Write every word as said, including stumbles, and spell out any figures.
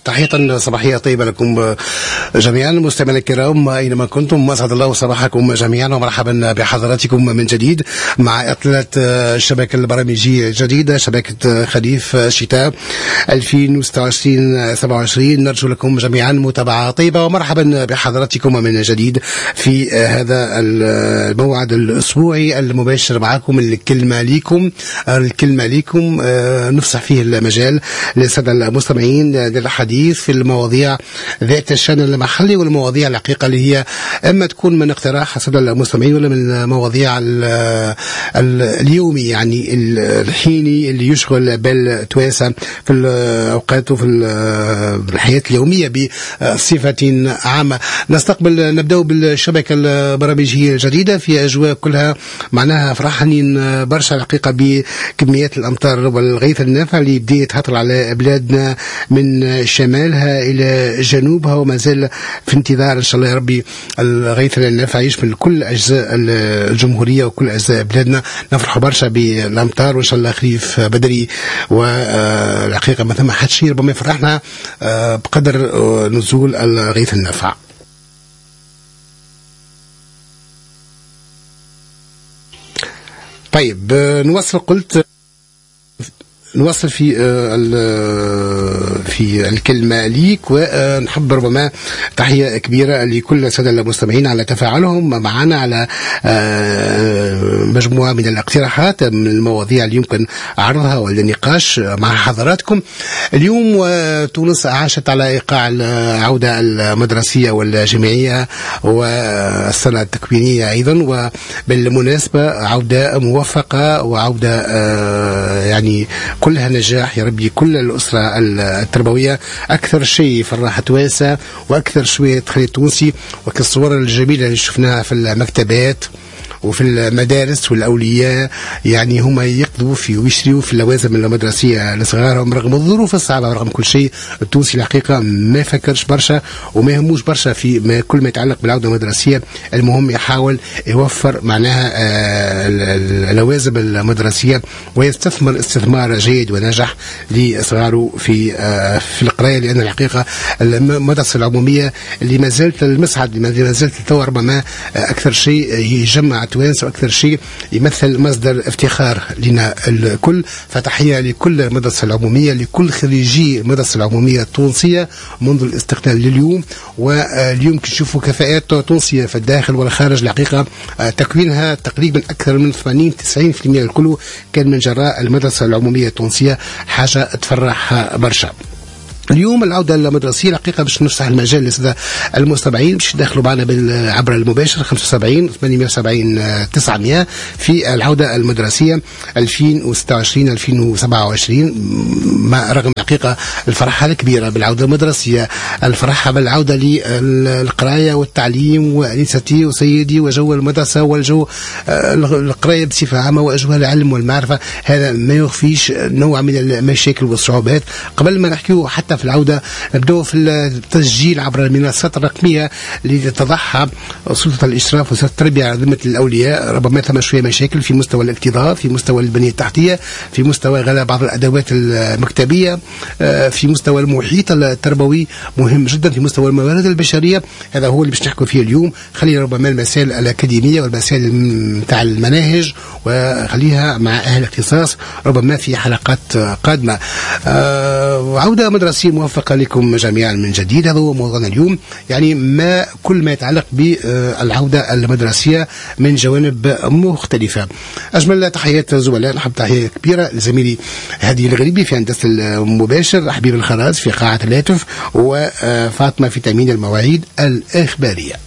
تحية صباحية طيبة لكم جميعا مستمعينا الكرام أينما كنتم، أسعد الله صباحكم جميعا ومرحبا بحضراتكم من جديد مع إطلالة الشبكة البرامجية الجديدة، شبكة خريف شتاء ألفين وستة وعشرين سبعة وعشرين. نرجو لكم جميعا متابعة طيبة ومرحبا بحضراتكم من جديد في هذا الموعد الأسبوعي المباشر معكم. الكلمة ليكم الكلمة ليكم نفسح فيه المجال للسادة المستمعين للحديث في المواضيع ذات الشأن المحلي والمواضيع الحقيقة اللي هي اما تكون من اقتراح السادة المستمعين ولا من المواضيع اليومي، يعني الحيني اللي يشغل بال تواسة في الاوقات وفي الحياة اليومية بصفة عامة. نستقبل نبدأ بالشبكة البرامجية الجديدة في اجواء كلها معناها فرحانين برشا الحقيقة بكميات الامطار والغيث النافع اللي بديت تهطل على بلادنا من شمالها الى جنوبها، وما زال في انتظار ان شاء الله يا ربي الغيث النافع يشمل كل اجزاء الجمهوريه وكل اجزاء بلادنا. نفرحوا برشا بالامطار وان شاء الله خريف بدري، والحقيقه ما ثم حد شيء ربما يفرحنا بقدر نزول الغيث النافع. طيب نوصل قلت نوصل في في الكلمة ليك، ونحب ربما تحية كبيرة لكل السادة المستمعين على تفاعلهم معنا على مجموعة من الاقتراحات من المواضيع اللي يمكن عرضها والنقاش مع حضراتكم اليوم. تونس عاشت على إيقاع العودة المدرسية والجامعية والسنة التكوينية أيضا، وبالمناسبة عودة موفقة وعودة يعني كلها نجاح يا ربي. كل الأسرة التربوية أكثر شيء فرح تواسة وأكثر شوية تخلي تونسي، وكالصور الجميلة اللي شفناها في المكتبات وفي المدارس والأولياء يعني هم يقضوا في ويشريوا في اللوازم المدرسية لصغارهم رغم الظروف الصعبة ورغم كل شيء. التونسي الحقيقة ما فكرش برشا وما يهموش برشا في ما كل ما يتعلق بالعودة المدرسية. المهم يحاول يوفر معناها اللوازم المدرسية ويستثمر استثمار جيد ونجح لصغاره في في القراية، لأن الحقيقة المدرسة العمومية اللي ما زالت المسعد اللي ما زالت تو ربما أكثر شيء يجمع توانس واكثر شيء يمثل مصدر افتخار لنا الكل. فتحيه لكل المدرسه العموميه، لكل خريجي المدرسه العموميه التونسيه منذ الاستقلال لليوم. واليوم كنشوفوا كفاءات تونسيه في الداخل والخارج الحقيقه تكوينها تقريبا اكثر من ثمانين تسعين بالمئة الكل كان من جراء المدرسه العموميه التونسيه، حاجه تفرح برشا. اليوم العودة المدرسية الحقيقة باش نفتح المجال للسادة المستمعين باش يدخلوا معنا عبر المباشر خمسة وسبعين ثمانمئة وسبعين تسعمئة في العودة المدرسية ألفين وستة وعشرين ألفين وسبعة وعشرين. رغم الحقيقة الفرحة الكبيرة بالعودة المدرسية، الفرحة بالعودة للقراية والتعليم وأنستي وسيدي وجو المدرسة والجو القراية بصفة عامة وأجواء العلم والمعرفة، هذا ما يخفيش نوع من المشاكل والصعوبات. قبل ما نحكيه حتى في العودة نبدأ في التسجيل عبر المنصات الرقمية اللي تضعها سلطة الإشراف وسلطة التربية على ذمة الأولياء. ربما ثم شوية مشاكل في مستوى الاكتظاظ، في مستوى البنية التحتية، في مستوى غلاء بعض الأدوات المكتبية، في مستوى المحيط التربوي مهم جدا، في مستوى الموارد البشرية. هذا هو اللي باش نحكوا فيه اليوم. خلينا ربما المسائل الأكاديمية والمسائل نتاع المناهج وخليها مع أهل الاختصاص ربما في حلقات قادمة. عودة مدرسية موفقة لكم جميعا من جديد، هذا هو موضوعنا اليوم، يعني ما كل ما يتعلق بالعودة المدرسية من جوانب مختلفة. أجمل تحيات زملاء، نحب تحية كبيرة لزميلي هادي الغريبي في هندسة المباشر، حبيب الخراز في قاعة الهاتف، وفاطمة في تأمين المواعيد الإخبارية.